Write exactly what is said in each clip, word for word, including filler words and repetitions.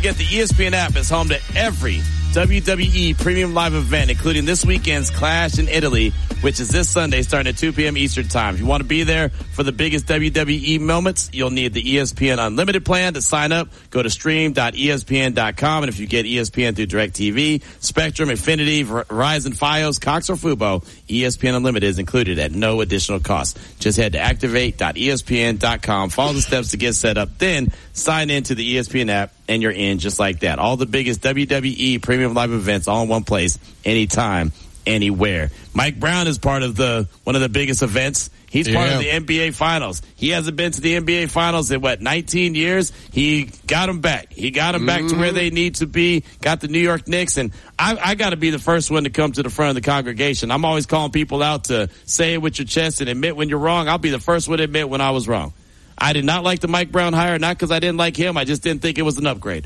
forget the E S P N app is home to every W W E Premium Live event, including this weekend's Clash in Italy, which is this Sunday starting at two p.m. Eastern Time. If you want to be there for the biggest W W E moments, you'll need the E S P N Unlimited plan. To sign up, go to stream dot E S P N dot com. And if you get E S P N through DirecTV, Spectrum, Infinity, Verizon, Fios, Cox, or Fubo, E S P N Unlimited is included at no additional cost. Just head to activate dot E S P N dot com. Follow the steps to get set up. Then sign into the E S P N app, and you're in just like that. All the biggest W W E Premium Live events all in one place, anytime, anywhere. Mike Brown is part of the one of the biggest events. He's part yeah. of the N B A Finals. He hasn't been to the N B A Finals in, what, nineteen years? He got them back. He got them back mm-hmm. to where they need to be, got the New York Knicks. And I, I got to be the first one to come to the front of the congregation. I'm always calling people out to say it with your chest and admit when you're wrong. I'll be the first one to admit when I was wrong. I did not like the Mike Brown hire, not because I didn't like him. I just didn't think it was an upgrade.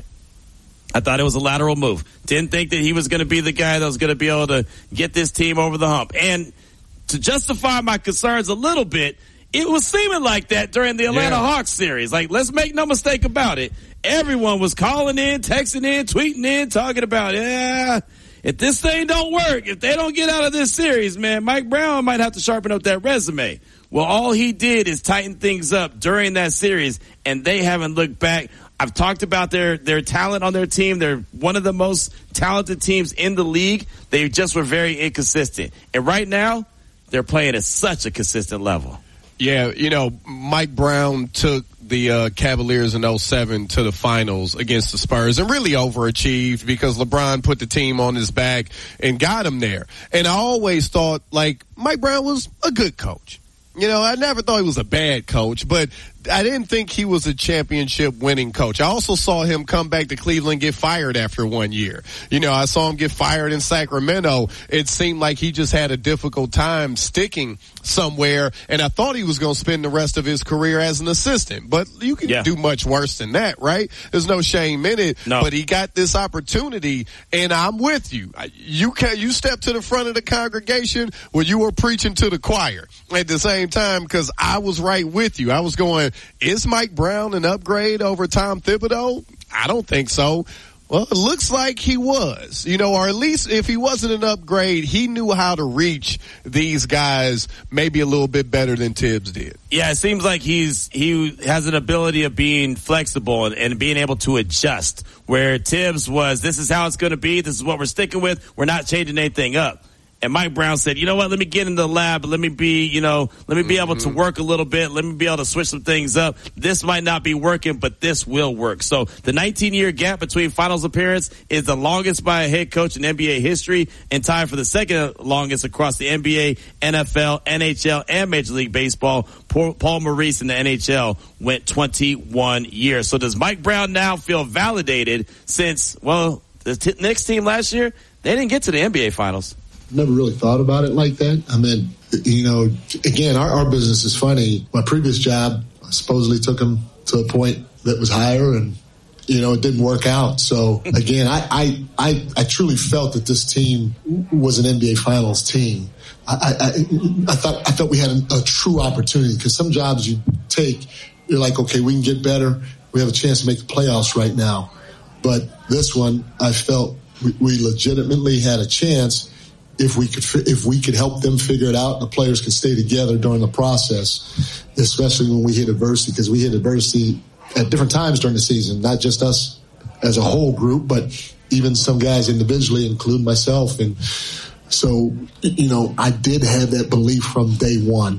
I thought it was a lateral move. Didn't think that he was going to be the guy that was going to be able to get this team over the hump. And to justify my concerns a little bit, it was seeming like that during the Atlanta yeah. Hawks series. Like, let's make no mistake about it. Everyone was calling in, texting in, tweeting in, talking about, yeah, if this thing don't work, if they don't get out of this series, man, Mike Brown might have to sharpen up that resume. Well, all he did is tighten things up during that series, and they haven't looked back. I've talked about their, their talent on their team. They're one of the most talented teams in the league. They just were very inconsistent. And right now, they're playing at such a consistent level. Yeah, you know, Mike Brown took the uh, Cavaliers in oh seven to the finals against the Spurs and really overachieved because LeBron put the team on his back and got him there. And I always thought, like, Mike Brown was a good coach. You know, I never thought he was a bad coach, but I didn't think he was a championship winning coach. I also saw him come back to Cleveland, get fired after one year. You know, I saw him get fired in Sacramento. It seemed like he just had a difficult time sticking somewhere, and I thought he was going to spend the rest of his career as an assistant. But you can yeah. do much worse than that, right? There's no shame in it. No. But he got this opportunity, and I'm with you. You can you step to the front of the congregation where you were preaching to the choir at the same time, because I was right with you. I was going, is Mike Brown an upgrade over Tom Thibodeau? I don't think so. Well, it looks like he was, you know, or at least if he wasn't an upgrade, he knew how to reach these guys maybe a little bit better than Tibbs did. Yeah, it seems like he's he has an ability of being flexible and, and being able to adjust, where Tibbs was, this is how it's going to be, this is what we're sticking with, we're not changing anything up. And Mike Brown said, you know what, let me get in the lab, let me be, you know, let me be mm-hmm. able to work a little bit, let me be able to switch some things up. This might not be working, but this will work. So the nineteen-year gap between finals appearance is the longest by a head coach in N B A history and tied for the second longest across the N B A, N F L, N H L, and Major League Baseball. Paul Maurice in the N H L went twenty-one years. So does Mike Brown now feel validated since, well, the t- Knicks team last year, they didn't get to the N B A Finals? Never really thought about it like that. I mean, you know, again, our, our business is funny. My previous job supposedly took him to a point that was higher, and, you know, it didn't work out. So, again, I, I, I, I truly felt that this team was an N B A Finals team. I, I, I thought I thought we had a, a true opportunity, because some jobs you take, you're like, okay, we can get better. We have a chance to make the playoffs right now. But this one, I felt we, we legitimately had a chance if we could if we could help them figure it out, the players could stay together during the process, especially when we hit adversity, because we hit adversity at different times during the season, not just us as a whole group, but even some guys individually, including myself. And so, you know, I did have that belief from day one.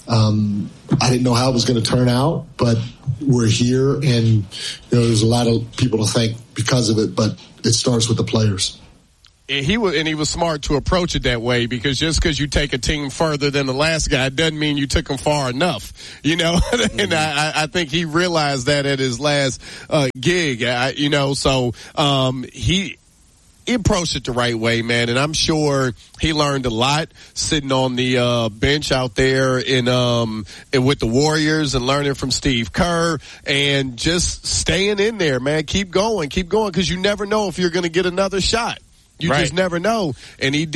Um, I didn't know how it was going to turn out, but we're here, and, you know, there's a lot of people to thank because of it, but it starts with the players. And he was, and he was smart to approach it that way, because just because you take a team further than the last guy doesn't mean you took them far enough, you know. Mm-hmm. And I, I think he realized that at his last uh, gig, I, you know. So um, he. He approached it the right way, man, and I'm sure he learned a lot sitting on the uh, bench out there in um in, with the Warriors, and learning from Steve Kerr, and just staying in there, man. Keep going, keep going, because you never know if you're going to get another shot. You right. just never know, and he did.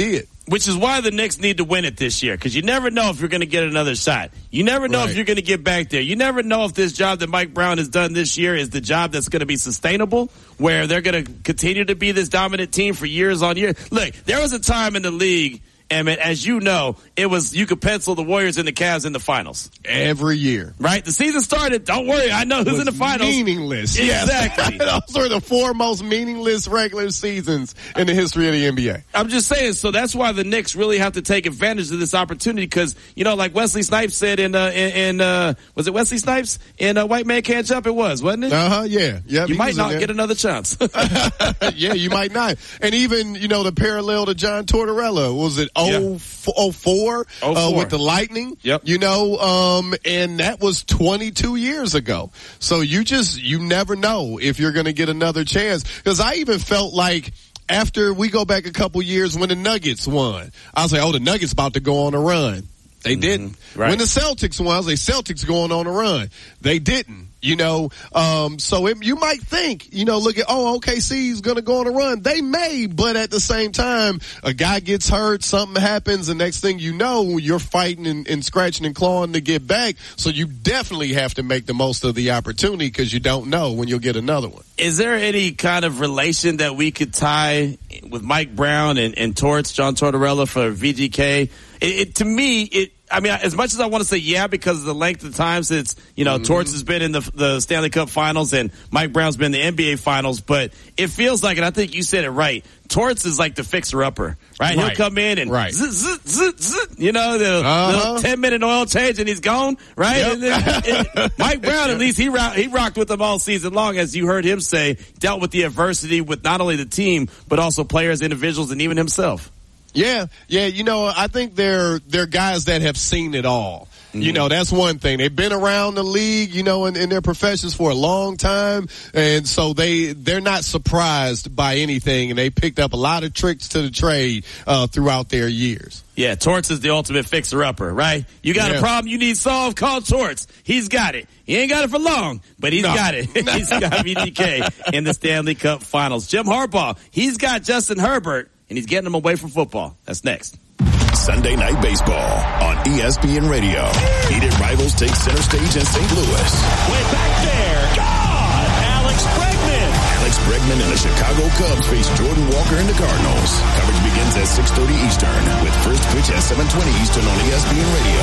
Which is why the Knicks need to win it this year, because you never know if you're going to get another shot. You never know right. if you're going to get back there. You never know if this job that Mike Brown has done this year is the job that's going to be sustainable, where they're going to continue to be this dominant team for years on years. Look, there was a time in the league, Emmett, as you know, it was you could pencil the Warriors and the Cavs in the finals every year. Right? The season started. Don't worry, I know who's in the finals. Meaningless. Exactly. Those were the four most meaningless regular seasons in the history of the N B A. I'm just saying. So that's why the Knicks really have to take advantage of this opportunity, because you know, like Wesley Snipes said in uh, in, in uh, was it Wesley Snipes in uh, White Man Can't Jump? It was, wasn't it? Uh huh. Yeah. Yeah. You might not get another chance. Yeah, you might not. And even you know the parallel to John Tortorella, was it oh. Yeah. oh four uh, with the Lightning, yep. you know, um, and that was twenty-two years ago. So you just, you never know if you're going to get another chance. Because I even felt like after we go back a couple years when the Nuggets won, I was like, oh, the Nuggets about to go on a run. They mm-hmm. didn't. Right. When the Celtics won, I was like, Celtics going on a run. They didn't. You know, um, so it, you might think, you know, look at, oh, O K C is going to go on a run. They may, but at the same time, a guy gets hurt, something happens, and next thing you know, you're fighting and, and scratching and clawing to get back. So you definitely have to make the most of the opportunity, because you don't know when you'll get another one. Is there any kind of relation that we could tie with Mike Brown and, and Torts, John Tortorella for V G K? It, it, to me, it, I mean, as much as I want to say yeah, because of the length of time since, you know, mm-hmm. Torts has been in the the Stanley Cup Finals and Mike Brown's been in the N B A Finals, but it feels like, and I think you said it right, Torts is like the fixer-upper, right? right? He'll come in and, right. zzz, zzz, zzz, zzz, you know, the uh-huh. ten-minute oil change and he's gone, right? Yep. And then, and Mike Brown, at least he, rock, he rocked with them all season long, as you heard him say, dealt with the adversity with not only the team, but also players, individuals, and even himself. Yeah, yeah, you know, I think they're they're guys that have seen it all. Mm-hmm. You know, that's one thing. They've been around the league, you know, in, in their professions for a long time, and so they they're not surprised by anything, and they picked up a lot of tricks to the trade uh, throughout their years. Yeah, Torts is the ultimate fixer-upper, right? You got yeah. a problem you need solved, call Torts. He's got it. He ain't got it for long, but he's no. got it. He's got V G K in the Stanley Cup Finals. Jim Harbaugh, he's got Justin Herbert, and he's getting them away from football. That's next. Sunday Night Baseball on E S P N Radio. Heated rivals take center stage in Saint Louis. Way back there. God! Alex Bregman. Alex Bregman and the Chicago Cubs face Jordan Walker and the Cardinals. Coverage begins at six thirty Eastern with first pitch at seven twenty Eastern on E S P N Radio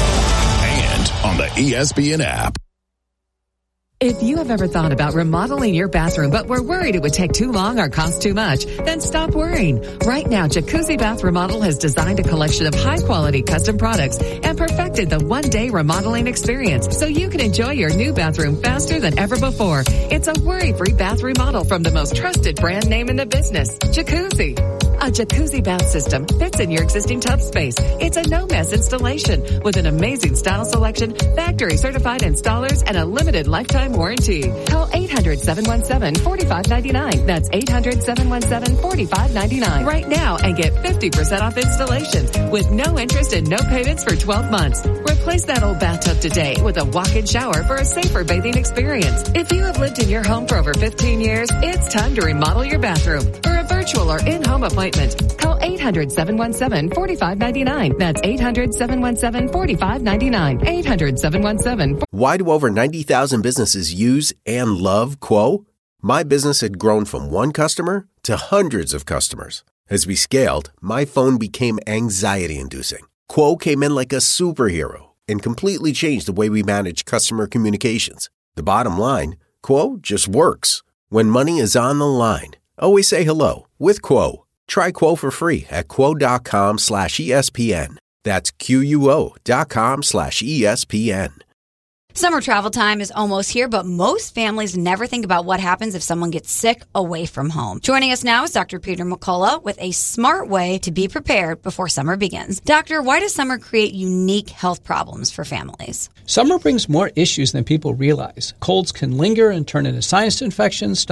and on the E S P N app. If you have ever thought about remodeling your bathroom but were worried it would take too long or cost too much, then stop worrying. Right now, Jacuzzi Bath Remodel has designed a collection of high-quality custom products and perfected the one-day remodeling experience so you can enjoy your new bathroom faster than ever before. It's a worry-free bath remodel from the most trusted brand name in the business, Jacuzzi. A Jacuzzi bath system fits in your existing tub space. It's a no-mess installation with an amazing style selection, factory-certified installers, and a limited lifetime warranty. Call eight hundred, seven one seven, four five nine nine. That's eight hundred, seven one seven, four five nine nine right now and get fifty percent off installations with no interest and no payments for twelve months. Replace that old bathtub today with a walk-in shower for a safer bathing experience. If you have lived in your home for over fifteen years, it's time to remodel your bathroom. For a virtual or in-home appointment, call eight hundred, seven one seven, four five nine nine. That's eight hundred, seven one seven, four five nine nine. eight hundred, seven one seven. Why do over ninety thousand businesses use and love Quo? My business had grown from one customer to hundreds of customers. As we scaled, my phone became anxiety-inducing. Quo came in like a superhero and completely changed the way we manage customer communications. The bottom line, Quo just works. When money is on the line, always say hello with Quo. Try Quo for free at quo.com slash ESPN. That's Q-U-O dot com slash ESPN. Summer travel time is almost here, but most families never think about what happens if someone gets sick away from home. Joining us now is Doctor Peter McCullough with a smart way to be prepared before summer begins. Doctor, why does summer create unique health problems for families? Summer brings more issues than people realize. Colds can linger and turn into sinus infections.